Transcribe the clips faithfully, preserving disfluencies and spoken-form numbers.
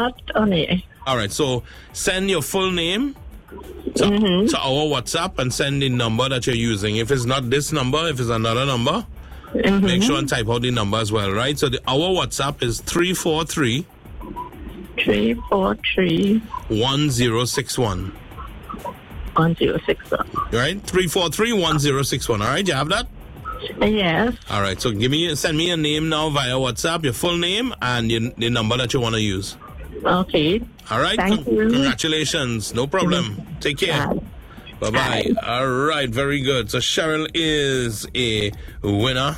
not on air. All right, so send your full name to, mm-hmm. to our WhatsApp and send the number that you're using. If it's not this number, if it's another number, mm-hmm. make sure and type out the number as well, right? So the, our WhatsApp is three four three three four three one zero six one. one zero six one. Right? three four three one zero six one. All right, you have that? Yes. All right, so give me send me a name now via WhatsApp, your full name and your, the number that you want to use. Okay. All right. Thank Con- you. Congratulations. No problem. Mm-hmm. Take care. Bye. Bye-bye. Bye. All right. Very good. So Cheryl is a winner.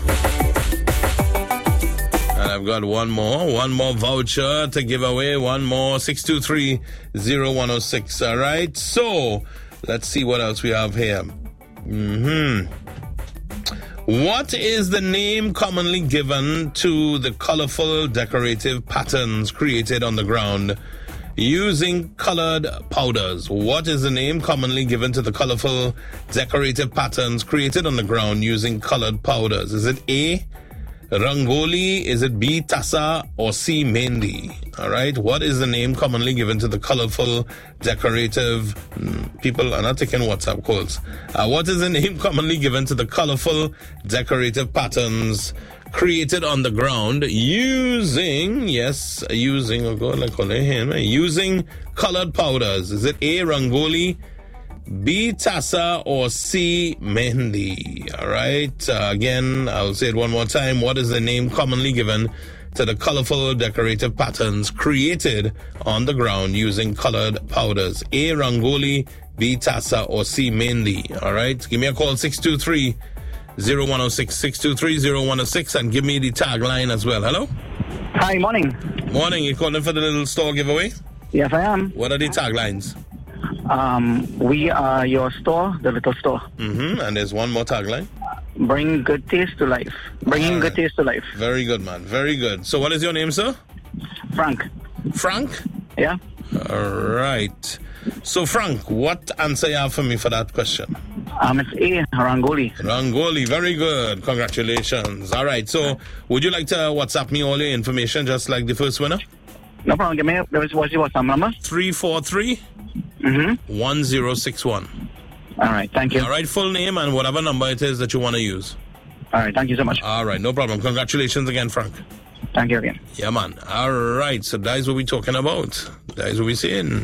And I've got one more. One more voucher to give away. One more. six two three zero one zero six. All right. So let's see what else we have here. Mm-hmm. What is the name commonly given to the colorful decorative patterns created on the ground using colored powders? What is the name commonly given to the colorful decorative patterns created on the ground using colored powders? Is it A, Rangoli? Is it B, Tassa? Or C, Mehndi? All right. What is the name commonly given to the colorful decorative... Mm, people are not taking WhatsApp calls. Uh, what is the name commonly given to the colorful decorative patterns created on the ground using... Yes, using... Oh God, like him, using colored powders. Is it A, Rangoli, B, Tassa, or C, Mehndi? All right. Uh, again, I'll say it one more time. What is the name commonly given to the colorful decorative patterns created on the ground using colored powders? A, Rangoli, B, Tassa, or C, Mehndi? All right. Give me a call, six two three zero one zero six, six two three zero one zero six, and give me the tagline as well. Hello? Hi, morning. Morning. You calling for the little store giveaway? Yes, I am. What are the taglines? Um, we are your store, the little store. Mm-hmm. And there's one more tagline. Bring good taste to life. Bringing right. good taste to life. Very good, man. Very good. So what is your name, sir? Frank. Frank? Yeah. All right. So, Frank, what answer you have for me for that question? Um, it's A, Rangoli. Rangoli. Very good. Congratulations. All right. So, would you like to WhatsApp me all your information just like the first winner? No problem. Give me, what's your WhatsApp number? three four three Mm-hmm. one zero six one. All right, thank you. All right, full name and whatever number it is that you want to use. All right, thank you so much. All right, no problem. Congratulations again, Frank. Thank you again. Yeah, man. All right, so that is what we're talking about. That is what we're saying.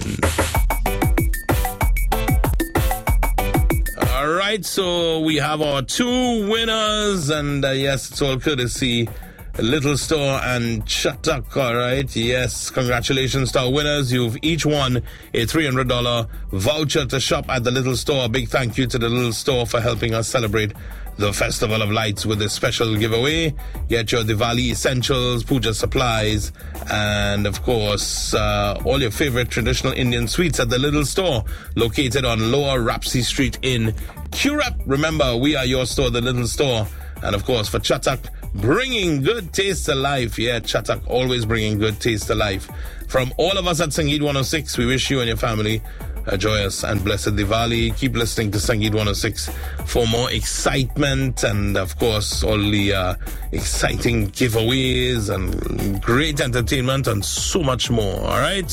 All right, so we have our two winners, and uh, yes, it's all courtesy Little Store and Chatak. All right, yes, congratulations to our winners. You've each won a three hundred dollars voucher to shop at the Little Store. A big thank you to the Little Store for helping us celebrate the Festival of Lights with this special giveaway. Get your Diwali essentials, puja supplies, and of course, uh, all your favorite traditional Indian sweets at the Little Store, located on Lower Rapsy Street in Currap. Remember, we are your store, the Little Store. And of course, for Chatak, bringing good taste to life. Yeah, Chatak, always bringing good taste to life. From all of us at Sangeet one oh six, we wish you and your family a joyous and blessed Diwali. Keep listening to Sangeet one oh six for more excitement and, of course, all the uh, exciting giveaways and great entertainment and so much more. All right?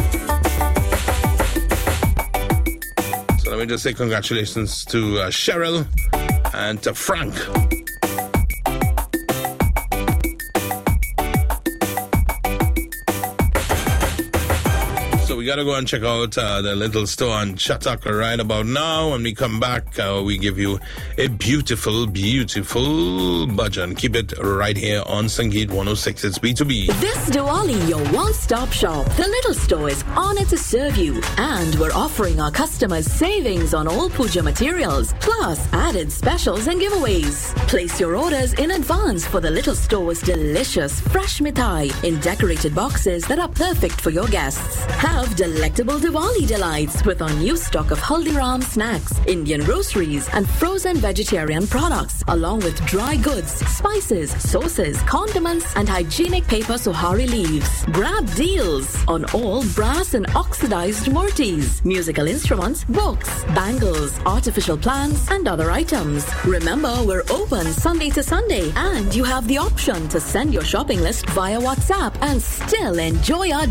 So let me just say congratulations to uh, Cheryl and to Frank. We got to go and check out uh, the Little Store and Chatak right about now. When we come back, uh, we give you a beautiful, beautiful bhajan. Keep it right here on Sangeet one oh six. It's B two B. This Diwali, your one-stop shop. The Little Store is honored to serve you. And we're offering our customers savings on all puja materials, plus added specials and giveaways. Place your orders in advance for the Little Store's delicious fresh mithai in decorated boxes that are perfect for your guests. Have delectable Diwali delights with our new stock of Haldiram snacks, Indian groceries, and frozen vegetarian products, along with dry goods, spices, sauces, condiments, and hygienic paper sohari leaves. Grab deals on all brass and oxidized murtis, musical instruments, books, bangles, artificial plants, and other items. Remember, we're open Sunday to Sunday, and you have the option to send your shopping list via WhatsApp and still enjoy our